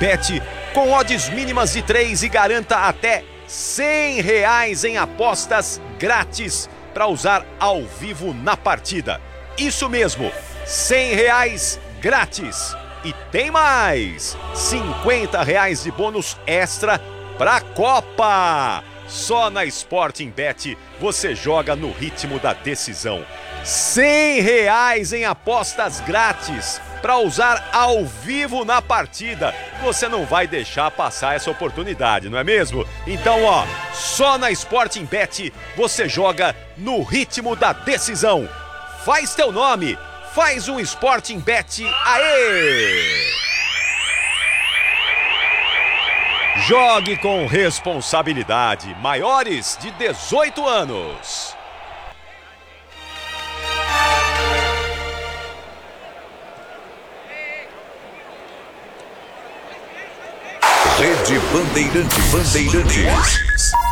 Bet com odds mínimas de 3 e garanta até R$100 em apostas grátis para usar ao vivo na partida. Isso mesmo, R$100 grátis. E tem mais, R$50 de bônus extra para a Copa. Só na Sporting Bet você joga no ritmo da decisão. R$100 em apostas grátis para usar ao vivo na partida. Você não vai deixar passar essa oportunidade, não é mesmo? Então, só na Sporting Bet você joga no ritmo da decisão. Faz teu nome, faz um Sporting Bet, aê! Jogue com responsabilidade, maiores de 18 anos. Rede Bandeirantes.